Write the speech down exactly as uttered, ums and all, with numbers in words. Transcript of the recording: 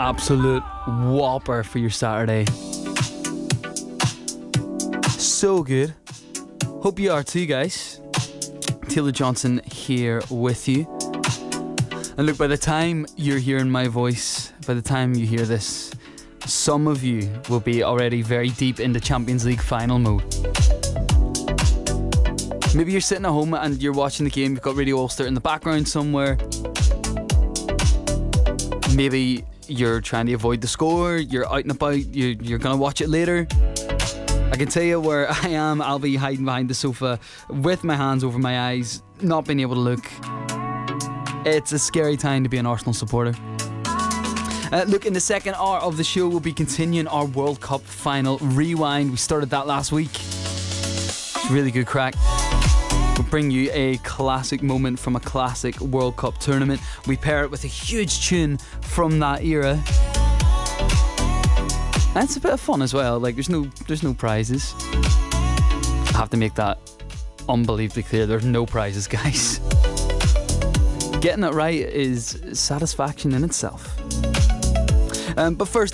absolute whopper for your Saturday. So good. Hope you are too, guys. Taylor Johnson here with you. And look, by the time you're hearing my voice, by the time you hear this, some of you will be already very deep into Champions League final mode. Maybe you're sitting at home and you're watching the game, you've got Radio Ulster in the background somewhere. Maybe you're trying to avoid the score, you're out and about, you're, you're going to watch it later. I can tell you where I am. I'll be hiding behind the sofa with my hands over my eyes, not being able to look. It's a scary time to be an Arsenal supporter. Uh, look, in the second hour of the show, we'll be continuing our World Cup final rewind. We started that last week. It's really good crack. We'll bring you a classic moment from a classic World Cup tournament. We pair it with a huge tune from that era. And it's a bit of fun as well. Like, there's no there's no prizes. I have to make that unbelievably clear. There's no prizes, guys. Getting it right is satisfaction in itself. Um, but first,